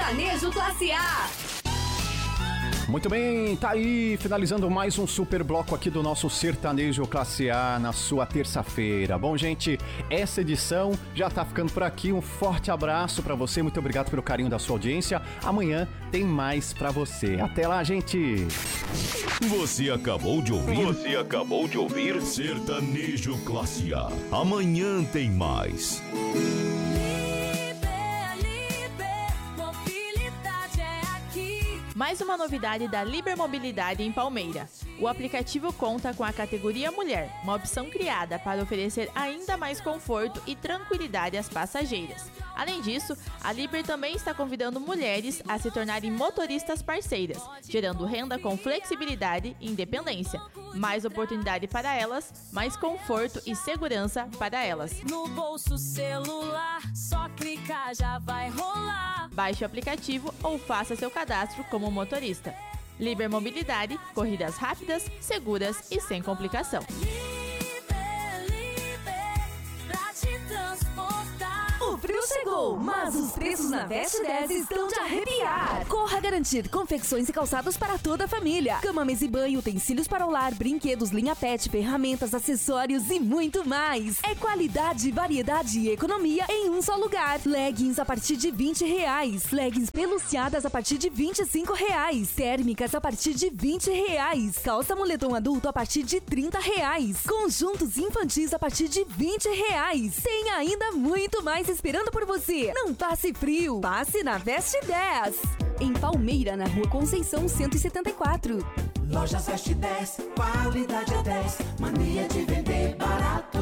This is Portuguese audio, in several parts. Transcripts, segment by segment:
Sertanejo Classe A. Muito bem, tá aí, finalizando mais um super bloco aqui do nosso Sertanejo Classe A na sua terça-feira. Bom, gente, essa edição já tá ficando por aqui. Um forte abraço pra você, muito obrigado pelo carinho da sua audiência. Amanhã tem mais pra você. Até lá, gente! Você acabou de ouvir Sertanejo Classe A. Amanhã tem mais. Mais uma novidade da Liber Mobilidade em Palmeira. O aplicativo conta com a categoria Mulher, uma opção criada para oferecer ainda mais conforto e tranquilidade às passageiras. Além disso, a Liber também está convidando mulheres a se tornarem motoristas parceiras, gerando renda com flexibilidade e independência. Mais oportunidade para elas, mais conforto e segurança para elas. No bolso celular, só clicar já vai rolar. Baixe o aplicativo ou faça seu cadastro como motorista. Liber Mobilidade, corridas rápidas, seguras e sem complicação. Pra te transportar. O frio chegou, mas os preços na Veste 10 estão de arrepiar. Corra garantir confecções e calçados para toda a família. Cama, mesa e banho, utensílios para o lar, brinquedos, linha pet, ferramentas, acessórios e muito mais. É qualidade, variedade e economia em um só lugar. Leggings a partir de R$20. Leggings peluciadas a partir de R$25. Térmicas a partir de R$20. Calça moletom adulto a partir de R$30. Conjuntos infantis a partir de R$20. Tem ainda muito mais esperando por você. Não passe frio, passe na Veste 10. Em Palmeira, na Rua Conceição 174. Lojas Veste 10, qualidade é 10, mania de vender barato.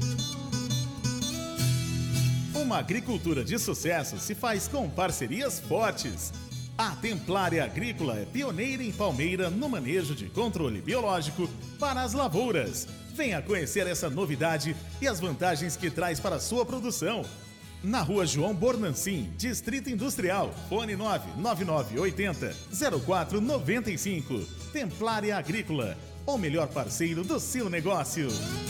Uma agricultura de sucesso se faz com parcerias fortes. A Templária Agrícola é pioneira em Palmeira no manejo de controle biológico para as lavouras. Venha conhecer essa novidade e as vantagens que traz para a sua produção. Na Rua João Bornancin, Distrito Industrial, fone 99980-0495. Templária Agrícola, o melhor parceiro do seu negócio.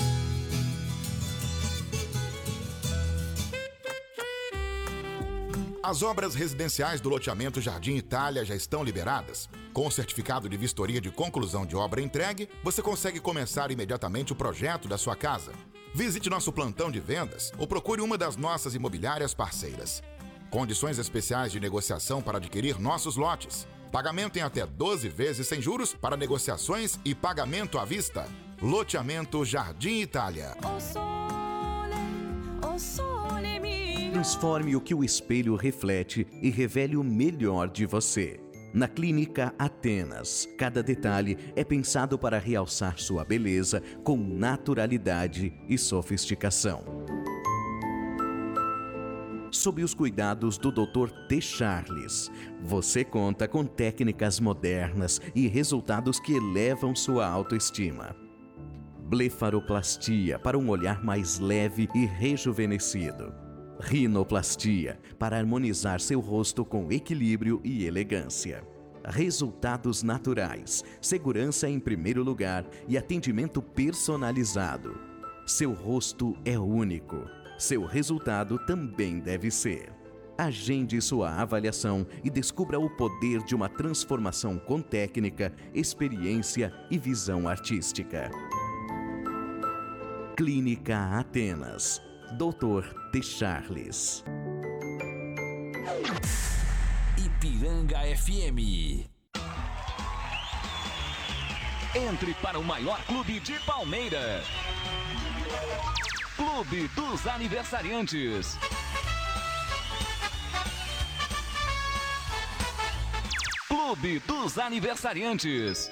As obras residenciais do loteamento Jardim Itália já estão liberadas. Com o certificado de vistoria de conclusão de obra entregue, você consegue começar imediatamente o projeto da sua casa. Visite nosso plantão de vendas ou procure uma das nossas imobiliárias parceiras. Condições especiais de negociação para adquirir nossos lotes. Pagamento em até 12 vezes sem juros para negociações e pagamento à vista. Loteamento Jardim Itália. Transforme o que o espelho reflete e revele o melhor de você. Na Clínica Atenas, cada detalhe é pensado para realçar sua beleza com naturalidade e sofisticação. Sob os cuidados do Dr. T. Charles, você conta com técnicas modernas e resultados que elevam sua autoestima. Blefaroplastia para um olhar mais leve e rejuvenescido. Rinoplastia, para harmonizar seu rosto com equilíbrio e elegância. Resultados naturais, segurança em primeiro lugar e atendimento personalizado. Seu rosto é único, seu resultado também deve ser. Agende sua avaliação e descubra o poder de uma transformação com técnica, experiência e visão artística. Clínica Atenas. Dr. T. Charles. Ipiranga FM. Entre para o maior clube de Palmeira. Clube dos Aniversariantes. Clube dos Aniversariantes.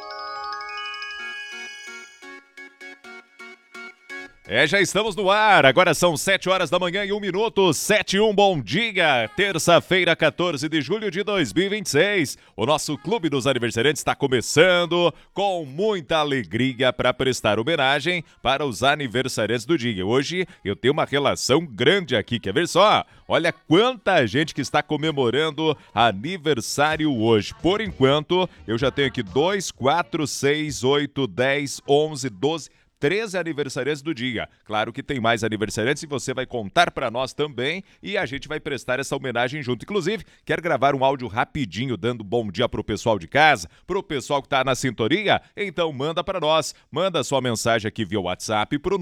Já estamos no ar, agora são 7 horas da manhã e 1 minuto, 7 e 1, bom dia, terça-feira, 14 de julho de 2026, o nosso Clube dos Aniversariantes está começando com muita alegria para prestar homenagem para os aniversariantes do dia. Hoje eu tenho uma relação grande aqui, quer ver só? Olha quanta gente que está comemorando aniversário hoje. Por enquanto, eu já tenho aqui 2, 4, 6, 8, 10, 11, 12... 13 aniversariantes do dia. Claro que tem mais aniversariantes e você vai contar para nós também e a gente vai prestar essa homenagem junto. Inclusive, quer gravar um áudio rapidinho dando bom dia pro pessoal de casa, pro pessoal que tá na sintonia? Então manda para nós. Manda sua mensagem aqui via WhatsApp pro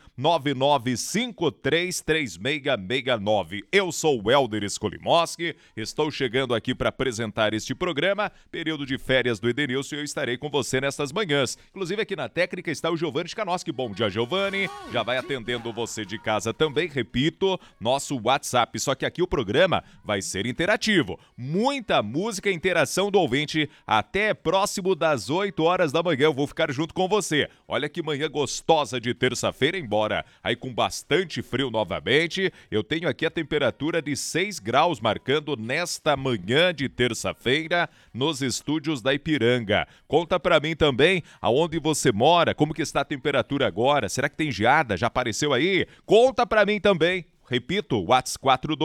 999533669. Eu sou o Helder Skolimoski, estou chegando aqui para apresentar este programa, período de férias do Edenilson, e eu estarei com você nestas manhãs. Inclusive aqui na técnica está o Giovanni Chkanoski. Bom dia, Giovanni. Já vai atendendo você de casa também. Repito, nosso WhatsApp. Só que aqui o programa vai ser interativo. Muita música e interação do ouvinte até próximo das 8 horas da manhã. Eu vou ficar junto com você. Olha que manhã gostosa de terça-feira, embora aí com bastante frio novamente. Eu tenho aqui a temperatura de 6 graus marcando nesta manhã de terça-feira nos estúdios da Ipiranga. Conta pra mim também aonde você mora, como que está a temperatura agora, será que tem geada? Já apareceu aí? Conta pra mim também. Repito, WhatsApp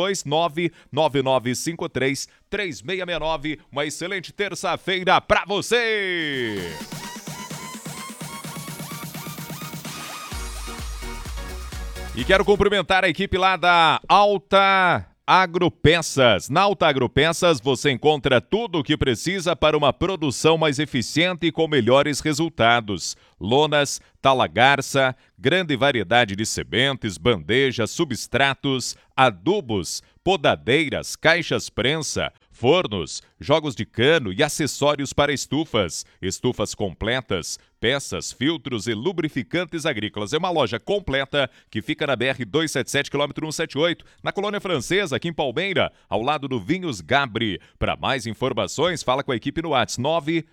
42999533669. Uma excelente terça-feira pra você! E quero cumprimentar a equipe lá da Alta Agropeças. Na Alta Agropeças você encontra tudo o que precisa para uma produção mais eficiente e com melhores resultados. Lonas, talagarça, grande variedade de sementes, bandejas, substratos, adubos, podadeiras, caixas prensa, fornos, jogos de cano e acessórios para estufas, estufas completas, peças, filtros e lubrificantes agrícolas. É uma loja completa que fica na BR-277, km 178, na Colônia Francesa, aqui em Palmeira, ao lado do Vinhos Gabri. Para mais informações, fala com a equipe no WhatsApp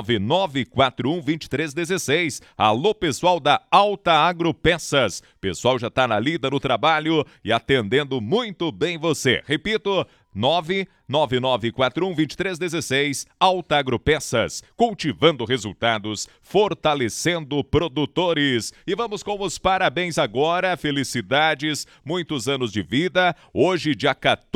999412316. Alô, pessoal da Alta Agropeças. Pessoal já tá na lida no trabalho e atendendo muito bem você. Repito, 999412316. Alta Agropeças, cultivando resultados, fortalecendo produtores. E vamos com os parabéns agora, felicidades, muitos anos de vida. Hoje, dia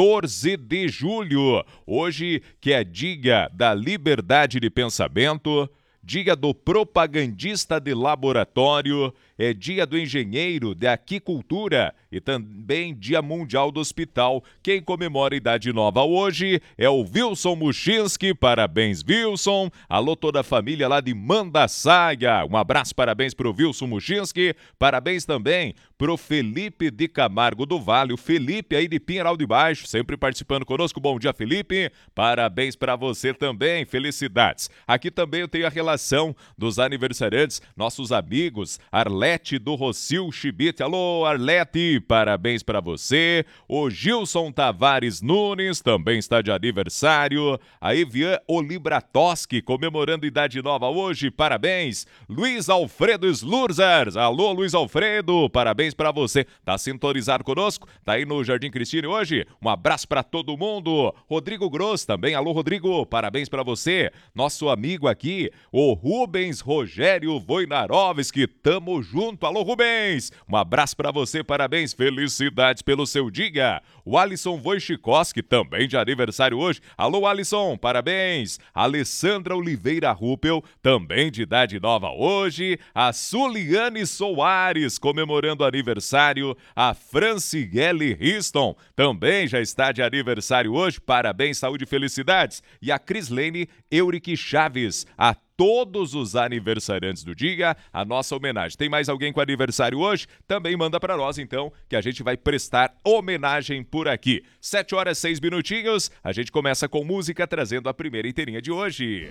14 de julho, hoje que é dia da liberdade de pensamento, dia do propagandista de laboratório, é dia do engenheiro de aquicultura e também dia mundial do hospital. Quem comemora a idade nova hoje é o Wilson Muchinski. Parabéns, Wilson. Alô, toda a família lá de Mandaçaia. Um abraço, parabéns pro Wilson Muchinski. Parabéns também pro Felipe de Camargo do Vale. O Felipe aí de Pinheiral de Baixo, sempre participando conosco. Bom dia, Felipe. Parabéns para você também. Felicidades. Aqui também eu tenho a relação dos aniversariantes, nossos amigos Arlete do Rocio Chibite. Alô, Arlete, parabéns para você. O Gilson Tavares Nunes também está de aniversário. A Evian Olibratoski comemorando idade nova hoje. Parabéns. Luiz Alfredo Slurzers. Alô, Luiz Alfredo, parabéns para você. Tá sintonizado conosco? Tá aí no Jardim Cristine hoje? Um abraço para todo mundo. Rodrigo Gross também. Alô, Rodrigo, parabéns para você. Nosso amigo aqui, o Rubens Rogério Wojnarowski. Tamo junto. Alô, Rubens. Um abraço para você, parabéns, felicidades pelo seu dia. O Alisson Wojcikowski também de aniversário hoje. Alô, Alisson, parabéns. Alessandra Oliveira Ruppel também de idade nova hoje. A Suliane Soares comemorando aniversário. A Franciele Riston também já está de aniversário hoje. Parabéns, saúde e felicidades. E a Crislene Eurique Chaves, a todos os aniversariantes do dia, a nossa homenagem. Tem mais alguém com aniversário hoje? Também manda para nós, então, que a gente vai prestar homenagem por aqui. 7 horas 6 minutinhos, a gente começa com música, trazendo a primeira inteirinha de hoje.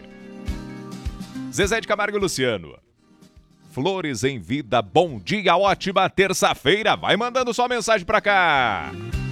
Zezé de Camargo e Luciano. Flores em Vida, bom dia, ótima terça-feira. Vai mandando sua mensagem para cá.